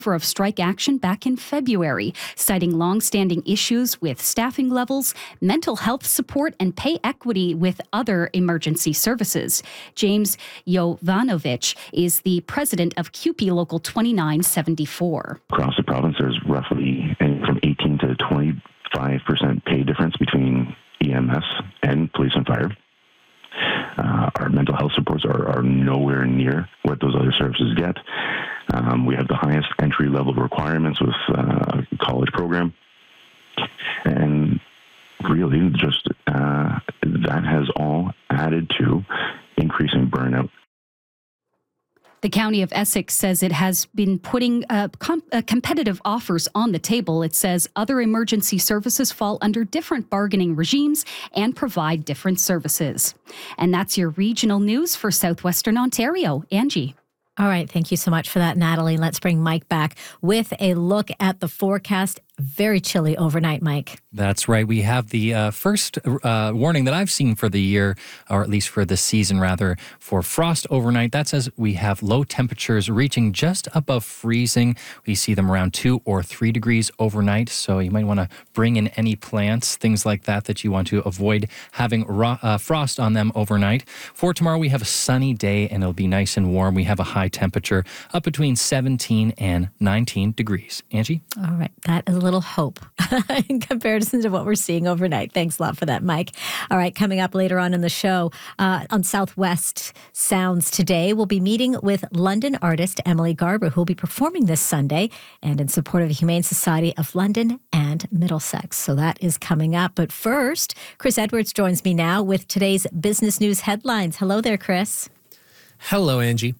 offer of strike action back in February, citing long-standing issues with staffing levels, mental health support, and pay equity with other emergency services. James Jovanovic is the president of CUPE Local 2974. Across the province, there's roughly from 18 to 25% pay difference between EMS and police and fire. Our mental health supports are nowhere near what those other services get. We have the highest entry-level requirements with a college program. And really, just that has all added to increasing burnout. The County of Essex says it has been putting competitive offers on the table. It says other emergency services fall under different bargaining regimes and provide different services. And that's your regional news for Southwestern Ontario. Angie. All right. Thank you so much for that, Natalie. Let's bring Mike back with a look at the forecast. Very chilly overnight, Mike. That's right. We have the first warning that I've seen for the year, or at least for the season, rather, for frost overnight. That says we have low temperatures reaching just above freezing. We see them around 2 or 3 degrees overnight. So you might want to bring in any plants, things like that you want to avoid having frost on them overnight. For tomorrow, we have a sunny day and it'll be nice and warm. We have a high temperature up between 17 and 19 degrees. Angie? All right. That is a little hope in comparison to what we're seeing overnight. Thanks a lot for that, Mike. All right, coming up later on in the show, on Southwest Sounds today, we'll be meeting with London artist Emily Garber, who will be performing this Sunday and in support of the Humane Society of London and Middlesex. So that is coming up. But first, Chris Edwards joins me now with today's business news headlines. Hello there, Chris. Hello, Angie.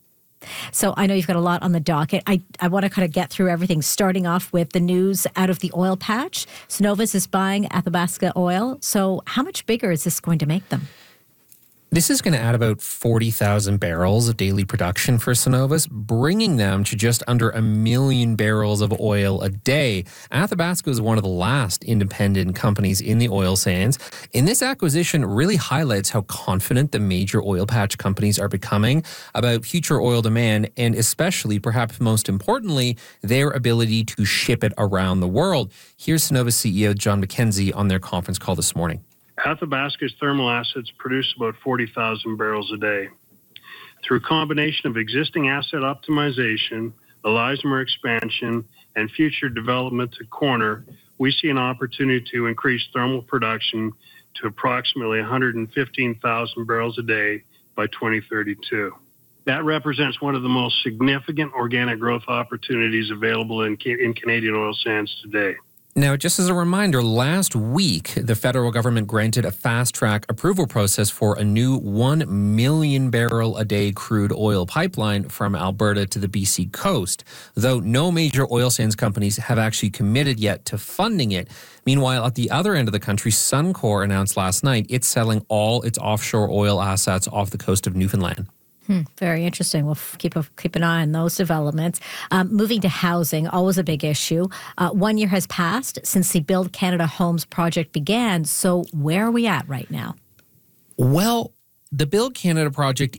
So I know you've got a lot on the docket. I want to kind of get through everything, starting off with the news out of the oil patch. Cenovus is buying Athabasca oil. So how much bigger is this going to make them? This is going to add about 40,000 barrels of daily production for Cenovus, bringing them to just under 1 million barrels of oil a day. Athabasca is one of the last independent companies in the oil sands. And this acquisition really highlights how confident the major oil patch companies are becoming about future oil demand, and especially, perhaps most importantly, their ability to ship it around the world. Here's Cenovus CEO John McKenzie on their conference call this morning. Athabasca's thermal assets produce about 40,000 barrels a day. Through a combination of existing asset optimization, the Leismer expansion, and future development to Corner, we see an opportunity to increase thermal production to approximately 115,000 barrels a day by 2032. That represents one of the most significant organic growth opportunities available in Canadian oil sands today. Now, just as a reminder, last week, the federal government granted a fast-track approval process for a new 1 million barrel a day crude oil pipeline from Alberta to the BC coast, though no major oil sands companies have actually committed yet to funding it. Meanwhile, at the other end of the country, Suncor announced last night it's selling all its offshore oil assets off the coast of Newfoundland. Very interesting. We'll keep an eye on those developments. Moving to housing, always a big issue. 1 year has passed since the Build Canada Homes project began. So where are we at right now? Well, the Build Canada project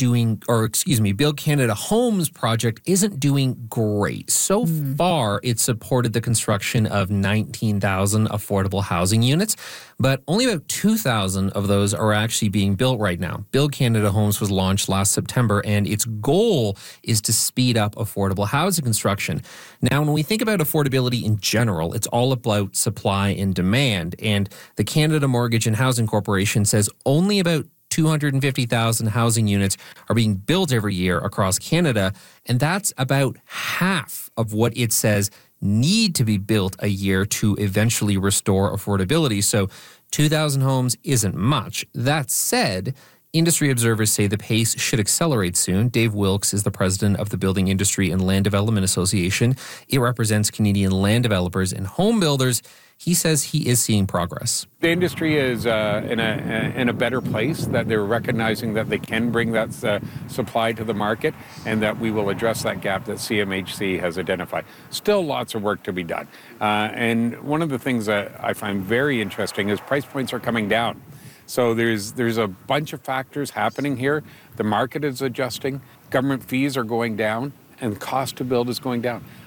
Build Canada Homes project isn't doing great. So far, it's supported the construction of 19,000 affordable housing units, but only about 2,000 of those are actually being built right now. Build Canada Homes was launched last September, and its goal is to speed up affordable housing construction. Now, when we think about affordability in general, it's all about supply and demand, and the Canada Mortgage and Housing Corporation says only about 250,000 housing units are being built every year across Canada, and that's about half of what it says need to be built a year to eventually restore affordability. So 2,000 homes isn't much. That said, industry observers say the pace should accelerate soon. Dave Wilkes is the president of the Building Industry and Land Development Association. It represents Canadian land developers and home builders. He says he is seeing progress. The industry is in a better place, that they're recognizing that they can bring that supply to the market and that we will address that gap that CMHC has identified. Still lots of work to be done. And one of the things that I find very interesting is price points are coming down. So there's a bunch of factors happening here. The market is adjusting, government fees are going down, and the cost to build is going down.